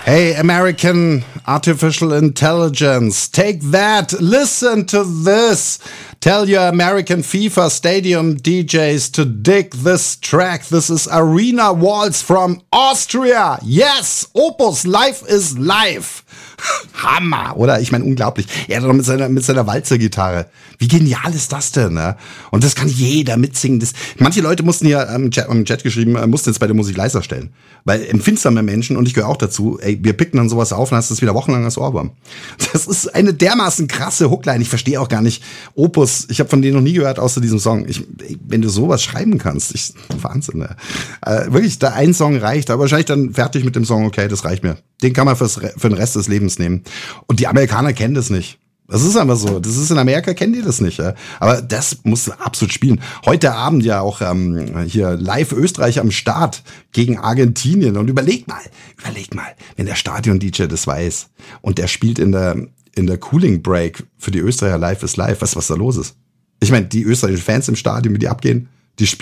Hey, American Artificial Intelligence, take that, listen to this. Tell your American FIFA Stadium DJs to dig this track. This is Arena Waltz from Austria. Yes, Opus, life is life. Hammer, oder? Ich meine, unglaublich. Er hat doch mit seiner Walzergitarre. Wie genial ist das denn, ne? Und das kann jeder mitsingen. Manche Leute mussten ja im Chat geschrieben, mussten jetzt bei der Musik leiser stellen. Weil empfindsame Menschen, und ich gehöre auch dazu, wir picken dann sowas auf und hast es wieder wochenlang als Ohrwurm. Das ist eine dermaßen krasse Hookline. Ich verstehe auch gar nicht Opus. Ich habe von denen noch nie gehört, außer diesem Song. Wenn du sowas schreiben kannst, Wahnsinn, ne? Wirklich, da ein Song reicht, aber wahrscheinlich dann fertig mit dem Song, okay, das reicht mir. Den kann man für den Rest des Lebens nehmen. Und die Amerikaner kennen das nicht. Das ist einfach so. Das ist in Amerika, kennen die das nicht. Ja? Aber das muss absolut spielen. Heute Abend ja auch hier live Österreich am Start gegen Argentinien. Und überleg mal, wenn der Stadion-DJ das weiß und der spielt in der Cooling Break für die Österreicher Live is Live, was da los ist. Ich meine, die österreichischen Fans im Stadion, wie die abgehen.